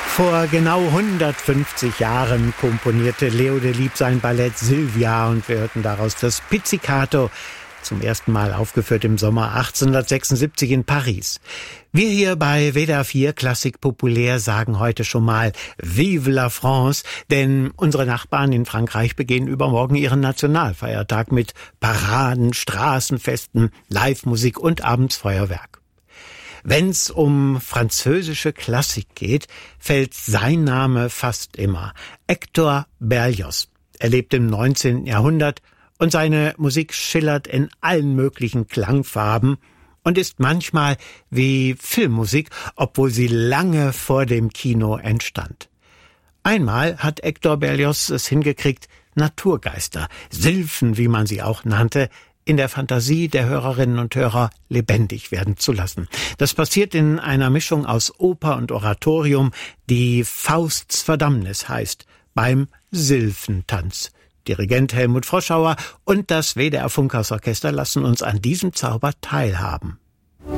Vor genau 150 Jahren komponierte Leo Delibes sein Ballett Sylvia und wir hörten daraus das Pizzicato, zum ersten Mal aufgeführt im Sommer 1876 in Paris. Wir hier bei WDR 4 Klassik Populär sagen heute schon mal Vive la France, denn unsere Nachbarn in Frankreich begehen übermorgen ihren Nationalfeiertag mit Paraden, Straßenfesten, Live-Musik und abends Feuerwerk. Wenn's um französische Klassik geht, fällt sein Name fast immer. Hector Berlioz. Er lebt im 19. Jahrhundert und seine Musik schillert in allen möglichen Klangfarben und ist manchmal wie Filmmusik, obwohl sie lange vor dem Kino entstand. Einmal hat Hector Berlioz es hingekriegt, Naturgeister, Sylphen, wie man sie auch nannte, in der Fantasie der Hörerinnen und Hörer lebendig werden zu lassen. Das passiert in einer Mischung aus Oper und Oratorium, die Fausts Verdammnis heißt, beim Sylphentanz. Dirigent Helmut Froschauer und das WDR Funkhausorchester lassen uns an diesem Zauber teilhaben.